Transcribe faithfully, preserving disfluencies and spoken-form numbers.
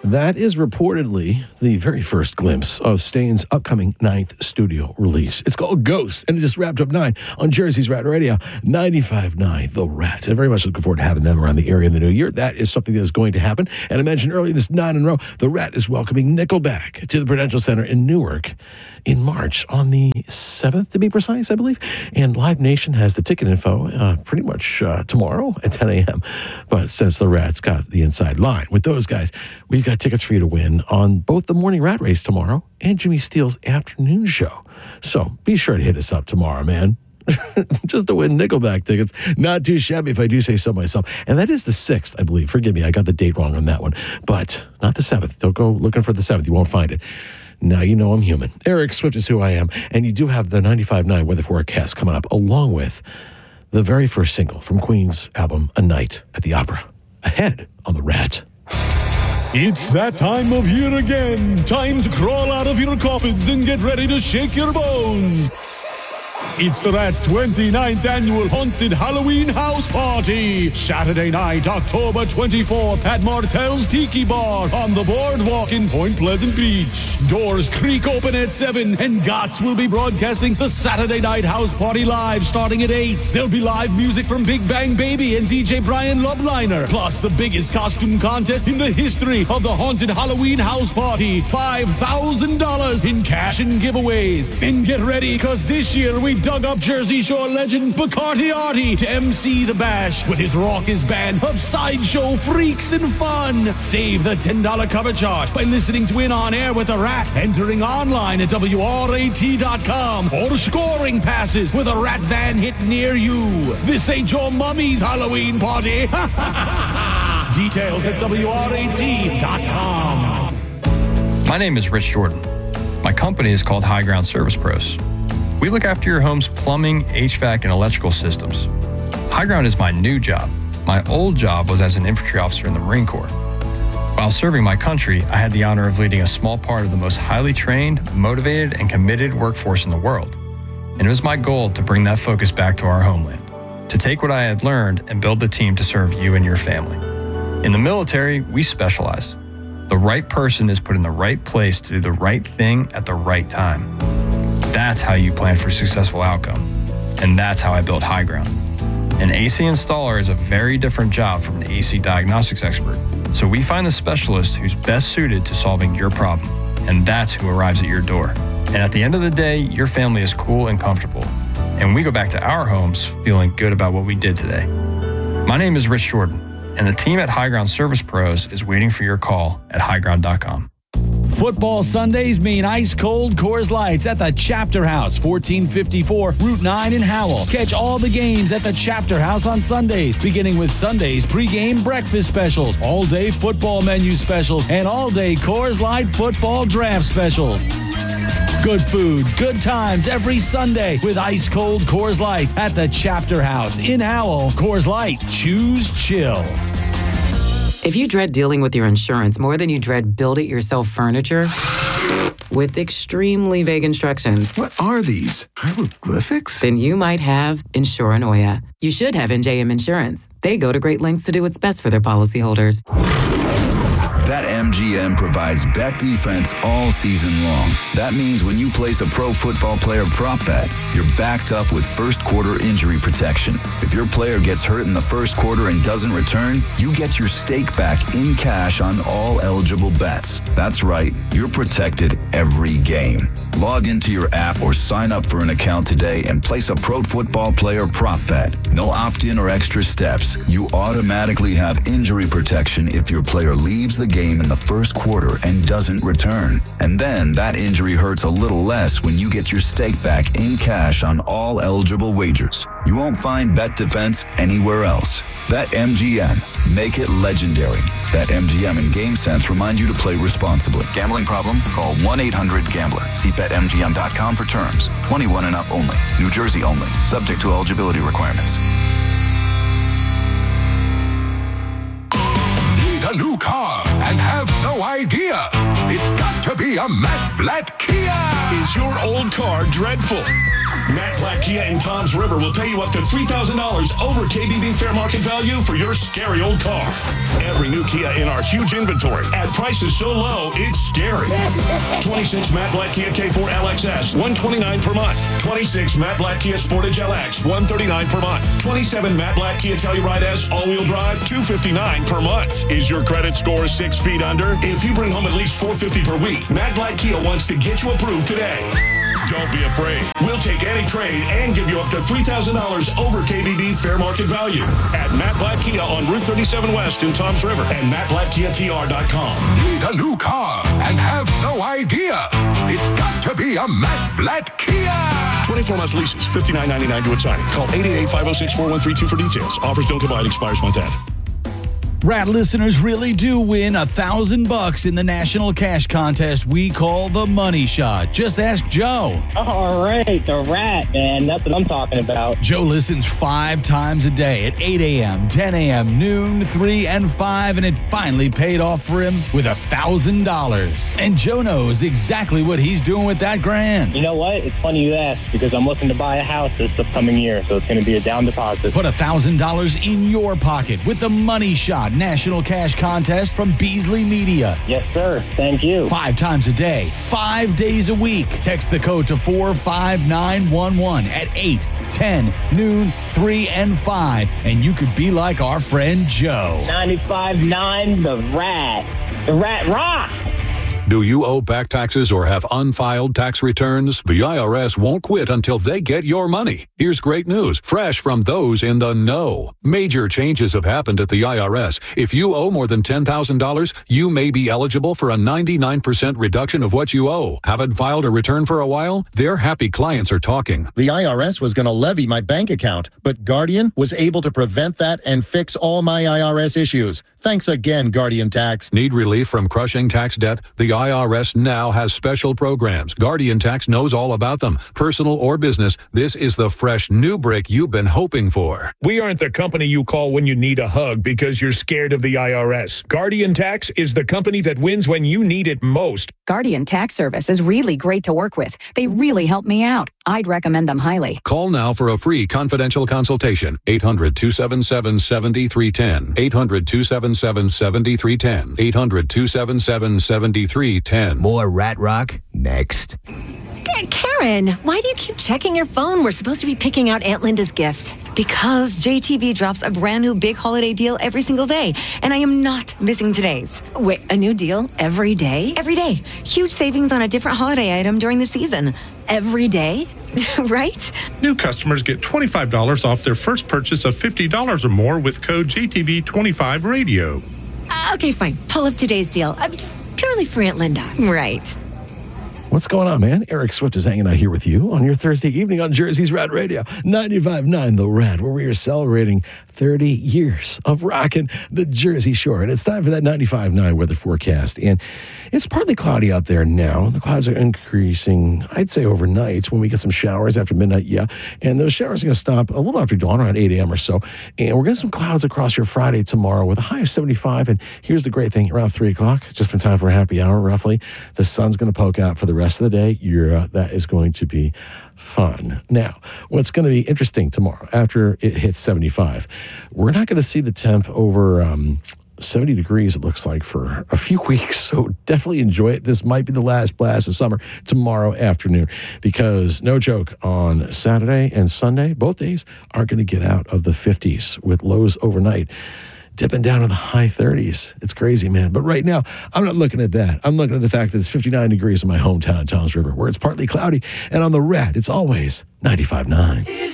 That is reportedly the very first glimpse of Stain's upcoming ninth studio release. It's called Ghost, and it just wrapped up nine on Jersey's Rat Radio, ninety-five point nine The Rat. I'm very much looking forward to having them around the area in the new year. That is something that is going to happen. And I mentioned earlier, this nine in a row, The Rat is welcoming Nickelback to the Prudential Center in Newark in March on the seventh, to be precise, I believe. And Live Nation has the ticket info uh, pretty much uh, tomorrow at ten a.m. But since The Rat's got the inside line with those guys, we've got tickets for you to win on both the morning Rat Race tomorrow and Jimmy Steele's afternoon show. So be sure to hit us up tomorrow, man. Just to win Nickelback tickets. Not too shabby if I do say so myself. And that is the sixth, I believe. Forgive me, I got the date wrong on that one. But not the seventh. Don't go looking for the seventh. You won't find it. Now you know I'm human. Eric Swift is who I am. And you do have the ninety-five point nine weather forecast coming up, along with the very first single from Queen's album, A Night at the Opera. Ahead on The Rat. It's that time of year again. Time to crawl out of your coffins and get ready to shake your bones. It's the Rat's twenty-ninth annual Haunted Halloween House Party. Saturday night, October twenty-fourth at Martell's Tiki Bar on the boardwalk in Point Pleasant Beach. Doors creak open at seven and Gots will be broadcasting the Saturday Night House Party live starting at eight. There'll be live music from Big Bang Baby and D J Brian Loveliner, plus the biggest costume contest in the history of the Haunted Halloween House Party. five thousand dollars in cash and giveaways. And get ready, because this year we dug up Jersey Shore legend Bacardi Artie to M C the bash with his raucous band of sideshow freaks and fun. Save the ten dollars cover charge by listening to In On Air with a Rat, entering online at W R A T dot com, or scoring passes with a Rat van hit near you. This ain't your mummy's Halloween party. Details at W R A T dot com. My name is Rich Jordan. My company is called High Ground Service Pros. We look after your home's plumbing, H V A C, and electrical systems. High Ground is my new job. My old job was as an infantry officer in the Marine Corps. While serving my country, I had the honor of leading a small part of the most highly trained, motivated, and committed workforce in the world. And it was my goal to bring that focus back to our homeland, to take what I had learned and build the team to serve you and your family. In the military, we specialize. The right person is put in the right place to do the right thing at the right time. That's how you plan for a successful outcome. And that's how I built High Ground. An A C installer is a very different job from an A C diagnostics expert. So we find the specialist who's best suited to solving your problem. And that's who arrives at your door. And at the end of the day, your family is cool and comfortable. And we go back to our homes feeling good about what we did today. My name is Rich Jordan, and the team at High Ground Service Pros is waiting for your call at high ground dot com. Football Sundays mean ice-cold Coors Lights at the Chapter House, fourteen fifty-four Route nine in Howell. Catch all the games at the Chapter House on Sundays, beginning with Sunday's pregame breakfast specials, all-day football menu specials, and all-day Coors Light football draft specials. Good food, good times every Sunday with ice-cold Coors Light at the Chapter House in Howell. Coors Light, choose chill. If you dread dealing with your insurance more than you dread build-it-yourself furniture, with extremely vague instructions, what are these? Hieroglyphics? Then you might have Insuranoia. You should have N J M Insurance. They go to great lengths to do what's best for their policyholders. BetMGM provides bet defense all season long. That means when you place a pro football player prop bet, you're backed up with first quarter injury protection. If your player gets hurt in the first quarter and doesn't return, you get your stake back in cash on all eligible bets. That's right, you're protected every game. Log into your app or sign up for an account today and place a pro football player prop bet. No opt-in or extra steps. You automatically have injury protection if your player leaves the game in the first quarter and doesn't return. And then that injury hurts a little less when you get your stake back in cash on all eligible wagers. You won't find bet defense anywhere else. BetMGM. Make it legendary. BetMGM and GameSense remind you to play responsibly. Gambling problem? Call one eight hundred gambler. See Bet M G M dot com for terms. twenty-one and up only. New Jersey only. Subject to eligibility requirements. Need a new car and have no idea? It's got to be a Matt Blatt Kia. Is Is your old car dreadful? Matt Black Kia in Toms River will pay you up to three thousand dollars over K B B fair market value for your scary old car. Every new Kia in our huge inventory at prices so low, it's scary. twenty-six Matt Black Kia K four L X S, one hundred twenty-nine dollars per month. twenty-six Matt Black Kia Sportage L X, one hundred thirty-nine dollars per month. twenty-seven Matt Black Kia Telluride S all-wheel drive, two hundred fifty-nine dollars per month. Is your credit score six feet under? If you bring home at least four hundred fifty dollars per week, Matt Black Kia wants to get you approved today. Don't be afraid. We'll take any trade and give you up to three thousand dollars over K B B fair market value at Matt Black Kia on Route thirty-seven West in Toms River and matt black kia t r dot com. Need a new car and have no idea? It's got to be a Matt Black Kia. twenty-four months leases, fifty-nine ninety-nine to its signing. Call eight eight eight, five oh six, four one three two for details. Offers don't combine, expires month end. Rat listeners really do win a thousand bucks in the national cash contest we call the Money Shot. Just ask Joe. All right, the Rat, man. That's what I'm talking about. Joe listens five times a day at eight a.m., ten a.m., noon, three, and five, and it finally paid off for him with a thousand dollars. And Joe knows exactly what he's doing with that grand. You know what? It's funny you ask because I'm looking to buy a house this upcoming year, so it's going to be a down deposit. Put a thousand dollars in your pocket with the Money Shot National Cash Contest from Beasley Media. Yes, sir. Thank you. Five times a day, five days a week. Text the code to four five nine one one at eight, ten, noon, three, and five, and you could be like our friend Joe. ninety-five point nine, the Rat. The Rat rock. Do you owe back taxes or have unfiled tax returns? The I R S won't quit until they get your money. Here's great news, fresh from those in the know. Major changes have happened at the I R S. If you owe more than ten thousand dollars, you may be eligible for a ninety-nine percent reduction of what you owe. Haven't filed a return for a while? Their happy clients are talking. The I R S was going to levy my bank account, but Guardian was able to prevent that and fix all my I R S issues. Thanks again, Guardian Tax. Need relief from crushing tax debt? The I R S now has special programs. Guardian Tax knows all about them. Personal or business, this is the fresh new break you've been hoping for. We aren't the company you call when you need a hug because you're scared of the I R S. Guardian Tax is the company that wins when you need it most. Guardian Tax Service is really great to work with. They really help me out. I'd recommend them highly. Call now for a free confidential consultation. eight hundred, two seven seven, seven three one zero. eight hundred, two seven seven, seven three one zero. eight hundred, two seven seven, seven three one zero. More Rat Rock next. Karen, why do you keep checking your phone? We're supposed to be picking out Aunt Linda's gift. Because J T V drops a brand new big holiday deal every single day, and I am not missing today's. Wait, a new deal every day? Every day. Huge savings on a different holiday item during the season. Every day? Right? New customers get twenty-five dollars off their first purchase of fifty dollars or more with code J T V twenty-five radio. Uh, okay, fine. Pull up today's deal. I mean, purely for Aunt Linda. Right. What's going on, man? Eric Swift is hanging out here with you on your Thursday evening on Jersey's Rat Radio, ninety-five point nine The Rat, where we are celebrating thirty years of rocking the Jersey Shore. And it's time for that ninety-five point nine weather forecast. And it's partly cloudy out there now. The clouds are increasing, I'd say, overnight when we get some showers after midnight, yeah. And those showers are going to stop a little after dawn, around eight a.m. or so. And we're getting some clouds across your Friday tomorrow with a high of seventy-five. And here's the great thing, around three o'clock, just in time for a happy hour, roughly, the sun's going to poke out for the rest of the day. Yeah, that is going to be fun. Now, what's going to be interesting tomorrow after it hits seventy-five, we're not going to see the temp over um, seventy degrees, it looks like, for a few weeks. So definitely enjoy it. This might be the last blast of summer tomorrow afternoon because, no joke, on Saturday and Sunday, both days are going to get out of the fifties with lows overnight dipping down to the high thirties. It's crazy, man. But right now, I'm not looking at that. I'm looking at the fact that it's fifty-nine degrees in my hometown, Toms River, where it's partly cloudy. And on the Rat, it's always ninety-five point nine.